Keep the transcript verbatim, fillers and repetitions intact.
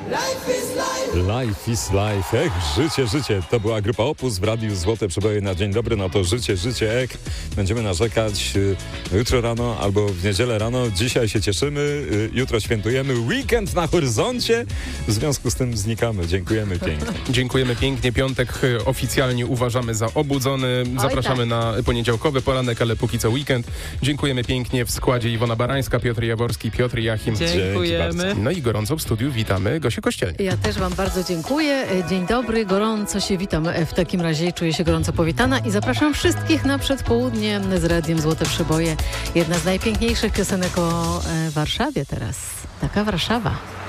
Life is life. Ech, życie, życie. To była grupa Opus w Radiu Złote Przeboje na dzień dobry. No to życie, życie, ek. Będziemy narzekać y, jutro rano albo w niedzielę rano. Dzisiaj się cieszymy, y, jutro świętujemy. Weekend na horyzoncie. W związku z tym znikamy. Dziękujemy pięknie. Dziękujemy pięknie. Piątek y, oficjalnie uważamy za obudzony. Zapraszamy tak. na poniedziałkowy poranek, ale póki co weekend. Dziękujemy pięknie w składzie Iwona Barańska, Piotr Jaworski, Piotr Jachim. Dziękujemy. No i gorąco w studiu witamy Gosię Kościelnik. Ja też wam bardzo dziękuję. Dzień dobry, gorąco się witam. W takim razie czuję się gorąco powitana i zapraszam wszystkich na przedpołudnie z Radiem Złote Przeboje. Jedna z najpiękniejszych piosenek o e, Warszawie teraz. Taka Warszawa.